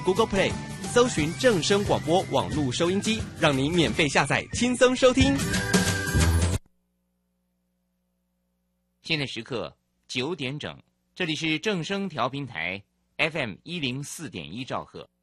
Google Play， 搜寻正声广播网络收音机，让你免费下载，轻松收听。 现在时刻9点整，这里是正声调频台 FM104.1兆赫。